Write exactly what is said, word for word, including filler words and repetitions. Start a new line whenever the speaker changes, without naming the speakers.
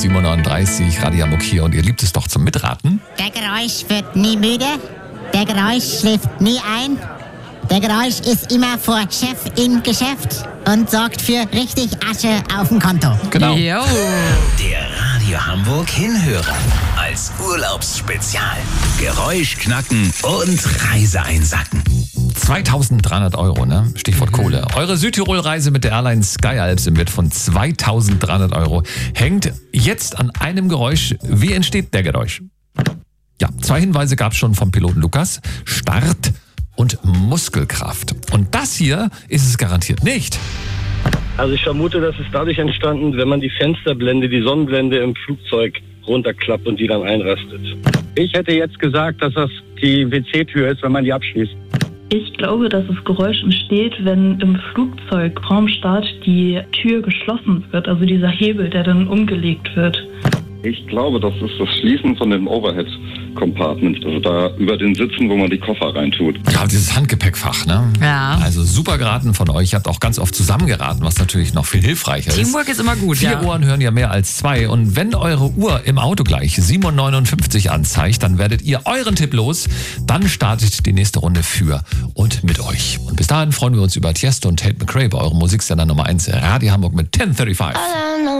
sieben Uhr neununddreißig, Radio Hamburg hier und ihr liebt es doch zum Mitraten.
Der Geräusch wird nie müde, der Geräusch schläft nie ein. Der Geräusch ist immer vor Chef im Geschäft und sorgt für richtig Asche auf dem Konto.
Genau.
Jo.
Der Radio Hamburg Hinhörer. Als Urlaubsspezial. Geräusch knacken und Reise einsacken.
zweitausenddreihundert Euro, ne? Stichwort Kohle. Eure Südtirol-Reise mit der Airline Skyalps im Wert von zweitausenddreihundert Euro hängt jetzt an einem Geräusch. Wie entsteht der Geräusch? Ja, zwei Hinweise gab es schon vom Piloten Lukas. Start und Muskelkraft. Und das hier ist es garantiert nicht.
Also ich vermute, das ist dadurch entstanden, wenn man die Fensterblende, die Sonnenblende im Flugzeug runterklappt und die dann einrastet.
Ich hätte jetzt gesagt, dass das die W C-Tür ist, wenn man die abschließt.
Ich glaube, dass das Geräusch entsteht, wenn im Flugzeug vorm Start die Tür geschlossen wird, also dieser Hebel, der dann umgelegt wird.
Ich glaube, das ist das Schließen von dem Overhead-Compartment, also da über den Sitzen, wo man die Koffer reintut.
Ja, dieses Handgepäckfach, ne?
Ja.
Also super geraten von euch. Ihr habt auch ganz oft zusammengeraten, was natürlich noch viel hilfreicher ist.
Teamwork ist immer gut,
Vier
ja.
Ohren hören ja mehr als zwei. Und wenn eure Uhr im Auto gleich sieben Uhr neunundfünfzig anzeigt, dann werdet ihr euren Tipp los. Dann startet die nächste Runde für und mit euch. Und bis dahin freuen wir uns über Tiesto und Tate McRae bei eurem Musiksender Nummer eins, Radio Hamburg mit zehn fünfunddreißig.